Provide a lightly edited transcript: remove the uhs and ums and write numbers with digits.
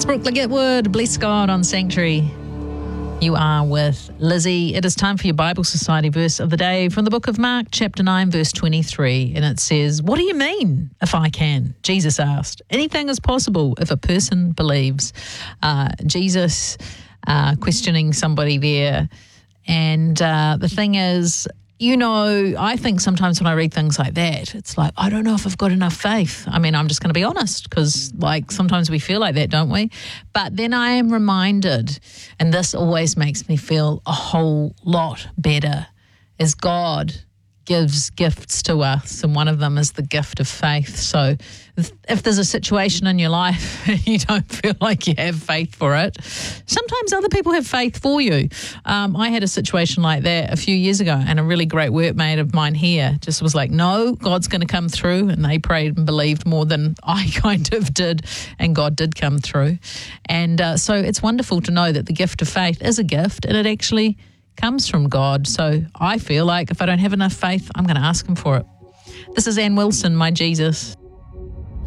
Brooke Leggett-Wood, bless God on Sanctuary. You are with Lizzie. It is time for your Bible Society verse of the day from the book of Mark, chapter 9, verse 23. And it says, "What do you mean, if I can?" Jesus asked. Anything is possible if a person believes. Jesus questioning somebody there. And the thing is, I think sometimes when I read things like that, it's like, I don't know if I've got enough faith. I mean, I'm just going to be honest, because sometimes we feel like that, don't we? But then I am reminded, and this always makes me feel a whole lot better, is God gives gifts to us, and one of them is the gift of faith. So if there's a situation in your life and you don't feel like you have faith for it, sometimes other people have faith for you. I had a situation like that a few years ago, and a really great workmate of mine here just was like, no, God's going to come through, and they prayed and believed more than I kind of did, and God did come through. And so it's wonderful to know that the gift of faith is a gift, and it actually comes from God. So I feel like if I don't have enough faith, I'm going to ask him for it. This is Ann Wilson, My Jesus.